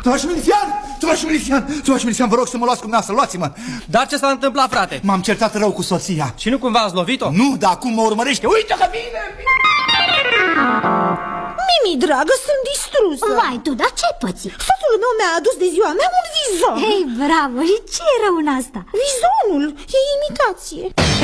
Tovaș milițian, vă rog să mă luați cu dumneavoastră, luați-mă. Dar ce s-a întâmplat, frate? M-am certat rău cu soția. Și nu cumva ați lovit-o? Nu, dar acum mă urmărește. Uite că vine! Mimi, dragă, sunt distrusă. Vai, tu, dar ce păți? Soțul meu mi-a adus de ziua mea un vizon. Hei, bravo, și ce e rău în asta? Vizonul e imitație.